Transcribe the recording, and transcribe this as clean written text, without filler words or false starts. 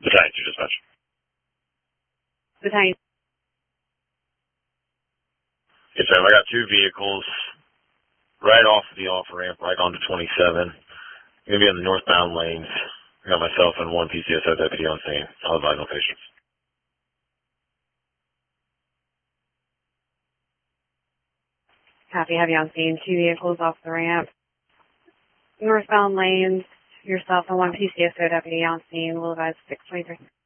Battalion 2 dispatch. Battalion. Yes, ma'am. I got two vehicles right off the off-ramp, right onto 27. Going to be in the northbound lanes. I got myself and one PCSO deputy on scene. I'll advise no patients. Copy, have you on scene. Two vehicles off the ramp. Northbound lanes, yourself and one PCSO deputy on scene. We'll advise 623.